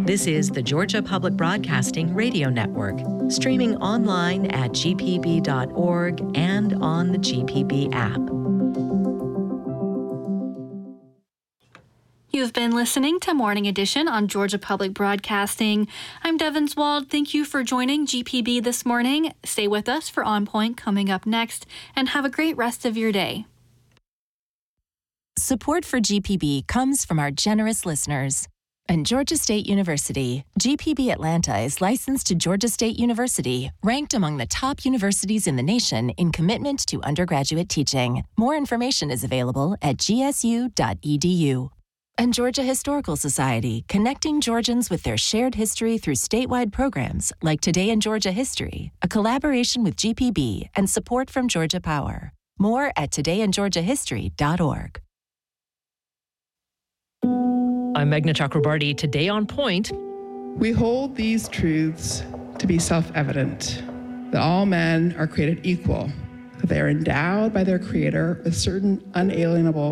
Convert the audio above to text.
This is the Georgia Public Broadcasting Radio Network, streaming online at gpb.org and on the GPB app. You've been listening to Morning Edition on Georgia Public Broadcasting. I'm Devin Swald. Thank you for joining GPB this morning. Stay with us for On Point coming up next, and have a great rest of your day. Support for GPB comes from our generous listeners. And Georgia State University, GPB Atlanta is licensed to Georgia State University, ranked among the top universities in the nation in commitment to undergraduate teaching. More information is available at gsu.edu. And Georgia Historical Society, connecting Georgians with their shared history through statewide programs like Today in Georgia History, a collaboration with GPB and support from Georgia Power. More at todayingeorgiahistory.org. I'm Meghna Chakrabarty. Today on Point. We hold these truths to be self-evident, that all men are created equal, that they are endowed by their Creator with certain unalienable